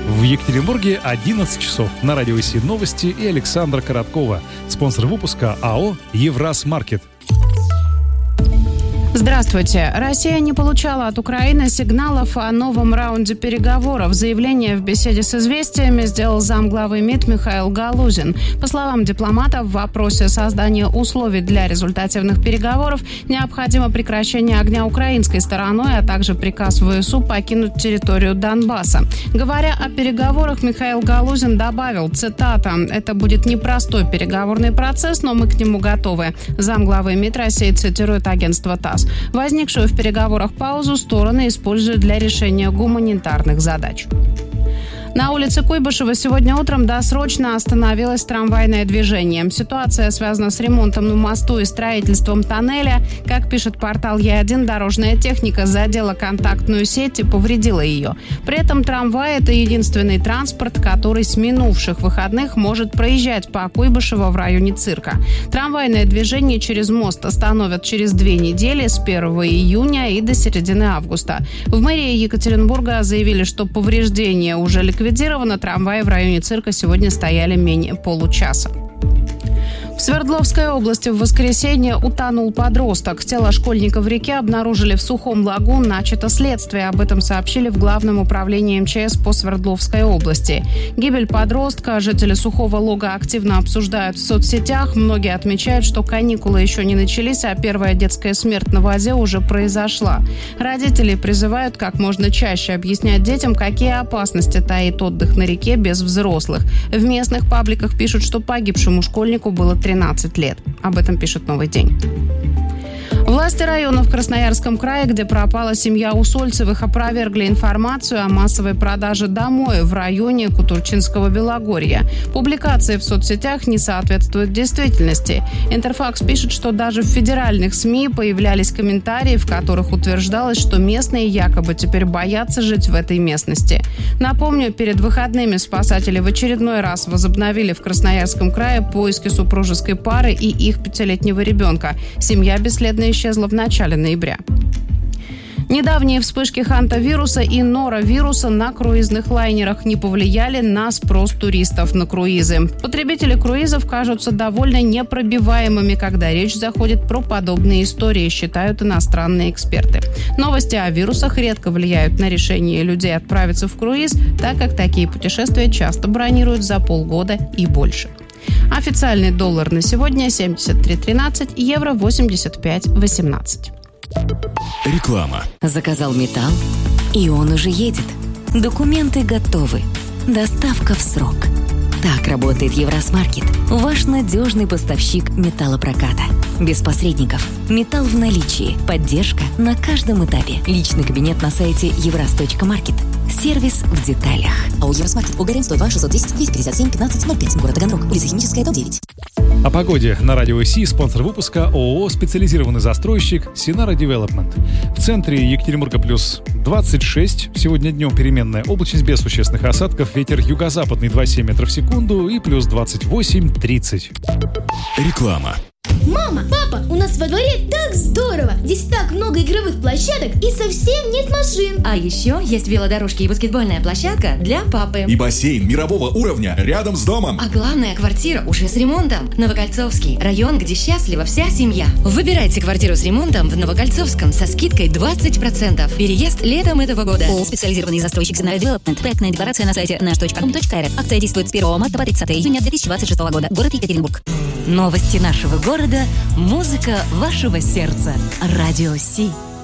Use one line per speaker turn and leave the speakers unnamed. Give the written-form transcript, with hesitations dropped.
В Екатеринбурге 11 часов. На радио СИ новости и Александра Короткова. Спонсор выпуска АО «Еврасмаркет».
Здравствуйте. Россия не получала от Украины сигналов о новом раунде переговоров. Заявление в беседе с «Известиями» сделал замглавы МИД Михаил Галузин. По словам дипломата, в вопросе создания условий для результативных переговоров необходимо прекращение огня украинской стороной, а также приказ ВСУ покинуть территорию Донбасса. Говоря о переговорах, Михаил Галузин добавил, цитата, «Это будет непростой переговорный процесс, но мы к нему готовы». Замглавы МИД России цитирует агентство ТАСС. Возникшую в переговорах паузу стороны используют для решения гуманитарных задач. На улице Куйбышева сегодня утром досрочно остановилось трамвайное движение. Ситуация связана с ремонтом на мосту и строительством тоннеля. Как пишет портал Е1, дорожная техника задела контактную сеть и повредила ее. При этом трамвай – это единственный транспорт, который с минувших выходных может проезжать по Куйбышево в районе цирка. Трамвайное движение через мост остановят через 2 недели, с 1 июня и до середины августа. В мэрии Екатеринбурга заявили, что повреждения уже ликвидированы. Трамваи в районе цирка сегодня стояли менее получаса. В Свердловской области в воскресенье утонул подросток. Тело школьника в реке обнаружили в Сухом Лагу. Начато следствие. Об этом сообщили в Главном управлении МЧС по Свердловской области. Гибель подростка жители Сухого Лога активно обсуждают в соцсетях. Многие отмечают, что каникулы еще не начались, а первая детская смерть на воде уже произошла. Родители призывают как можно чаще объяснять детям, какие опасности таит отдых на реке без взрослых. В местных пабликах пишут, что погибшему школьнику было 13 лет. Об этом пишет «Новый день». Власти района в Красноярском крае, где пропала семья Усольцевых, опровергли информацию о массовой продаже домой в районе Кутурчинского Белогорья. Публикации в соцсетях не соответствуют действительности. Интерфакс пишет, что даже в федеральных СМИ появлялись комментарии, в которых утверждалось, что местные якобы теперь боятся жить в этой местности. Напомню, перед выходными спасатели в очередной раз возобновили в Красноярском крае поиски супружеской пары и их 5-летнего ребенка. Семья бесследно исчезла в начале ноября. Недавние вспышки хантавируса и норовируса на круизных лайнерах не повлияли на спрос туристов на круизы. Потребители круизов кажутся довольно непробиваемыми, когда речь заходит про подобные истории, считают иностранные эксперты. Новости о вирусах редко влияют на решение людей отправиться в круиз, так как такие путешествия часто бронируют за полгода и больше. Официальный доллар на сегодня 73.13, евро 85.18.
Реклама.
Заказал металл, и он уже едет. Документы готовы. Доставка в срок. Так работает Еврасмаркет. Ваш надежный поставщик металлопроката. Без посредников. Металл в наличии. Поддержка на каждом этапе. Личный кабинет на сайте evras.market. Сервис в деталях.
АО «Евросмаркет», Гагарин, 102 610 257 1505, город Таганрог, улица Химическая, дом 9.
О погоде на радио СИ, спонсор выпуска ООО «Специализированный застройщик» Синара Девелопмент. В центре Екатеринбурга плюс 26. Сегодня днем переменная облачность без существенных осадков. Ветер юго-западный 2,7 метров в секунду и плюс 28-30.
Реклама.
Мама, папа, у нас во дворе так здорово! Здесь так много игровых площадок и совсем нет машин.
А еще есть велодорожки и баскетбольная площадка для папы.
И бассейн мирового уровня рядом с домом.
А главное, квартира уже с ремонтом. Новокольцовский район, где счастлива вся семья. Выбирайте квартиру с ремонтом в Новокольцовском со скидкой 20%. Переезд летом этого года.
ООО «Специализированный застройщик Синара Девелопмент». Проектная декларация на сайте nash.com.rf. Акция действует с 1 марта по 30 июня 2026 года. Город Екатеринбург.
Новости нашего города. Музыка вашего сердца. Радио СИ.